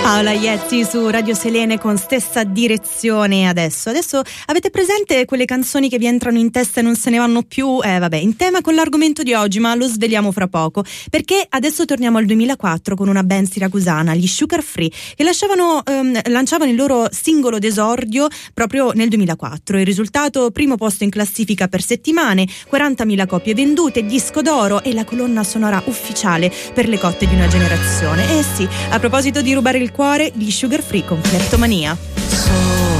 Paola Iezzi su Radio Selene con Stessa Direzione. Adesso avete presente quelle canzoni che vi entrano in testa e non se ne vanno più? Vabbè, in tema con l'argomento di oggi, ma lo sveliamo fra poco, perché adesso torniamo al 2004 con una band siracusana, gli Sugar Free, che lanciavano il loro singolo d'esordio proprio nel 2004. Il risultato: primo posto in classifica per settimane, 40.000 copie vendute, disco d'oro e la colonna sonora ufficiale per le cotte di una generazione. E sì, a proposito di rubare il cuore, gli Sugar Free con Kleptomania.